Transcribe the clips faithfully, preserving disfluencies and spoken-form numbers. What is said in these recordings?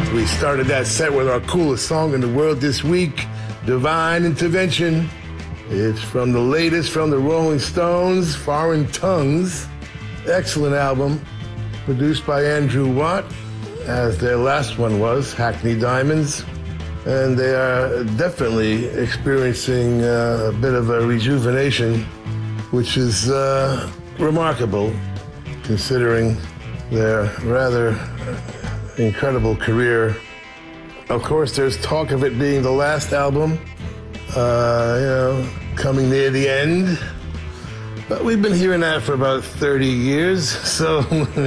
We started that set with our coolest song in the world this week, Divine Intervention. It's from the latest from the Rolling Stones, Foreign Tongues. Excellent album, produced by Andrew Watt, as their last one was, Hackney Diamonds. And they are definitely experiencing uh, a bit of a rejuvenation, which is uh, remarkable, considering their rather incredible career. Of course, there's talk of it being the last album, uh, you know, coming near the end. But we've been hearing that for about thirty years, so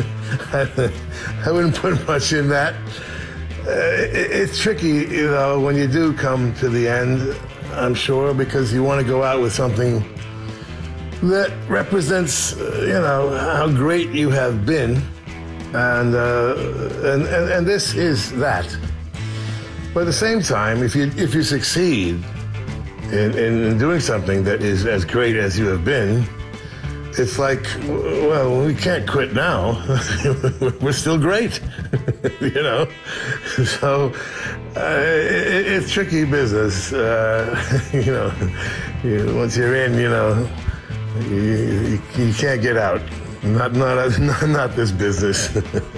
I wouldn't put much in that. Uh, it, it's tricky, you know, when you do come to the end, I'm sure, because you want to go out with something that represents, uh, you know, how great you have been. And, uh, and, and and this is that. But at the same time, if you if you succeed in, in doing something that is as great as you have been, it's like, well, we can't quit now. We're still great, you know. So uh, it, it's tricky business, uh, you know. You, once you're in, you know, you, you, you can't get out. Not, not, not, not this business.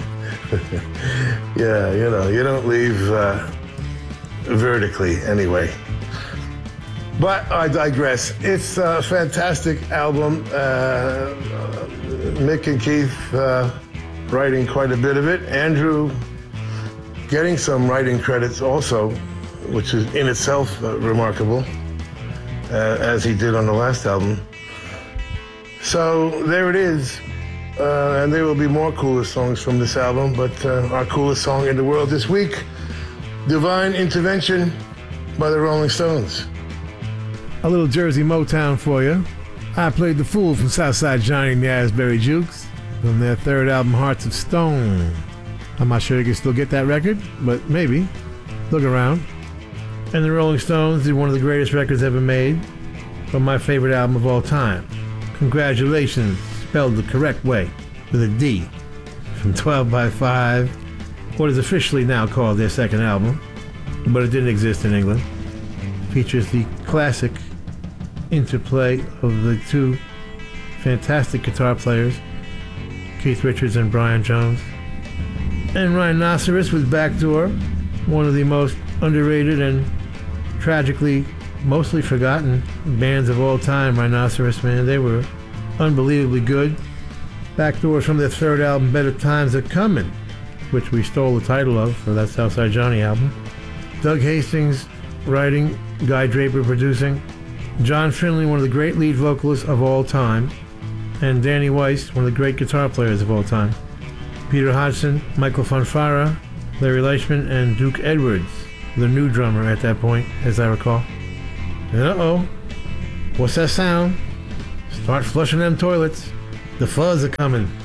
Yeah, you know, you don't leave uh, vertically anyway. But I digress. It's a fantastic album. Uh, Mick and Keith uh, writing quite a bit of it. Andrew getting some writing credits also, which is in itself uh, remarkable, uh, as he did on the last album. So there it is. Uh, and there will be more coolest songs from this album, but uh, our coolest song in the world this week, Divine Intervention by the Rolling Stones. A little Jersey Motown for you. I played The Fool from Southside Johnny and the Asbury Jukes from their third album, Hearts of Stone. I'm not sure you can still get that record, but maybe. Look around. And the Rolling Stones did one of the greatest records ever made from my favorite album of all time. Congratulations, spelled the correct way, with a D, from twelve by five, what is officially now called their second album, but it didn't exist in England. Features the classic interplay of the two fantastic guitar players, Keith Richards and Brian Jones. And Rhinoceros with Backdoor, one of the most underrated and tragically mostly forgotten bands of all time. Rhinoceros, man, they were unbelievably good. Backdoor from their third album, Better Times Are Coming, which we stole the title of for that Southside Johnny album. Doug Hastings writing, Guy Draper producing, John Finley, one of the great lead vocalists of all time, and Danny Weiss, one of the great guitar players of all time. Peter Hodgson, Michael Fonfara, Larry Leishman, and Duke Edwards, the new drummer at that point, as I recall. And uh-oh, what's that sound? Start flushing them toilets. The fuzz are coming.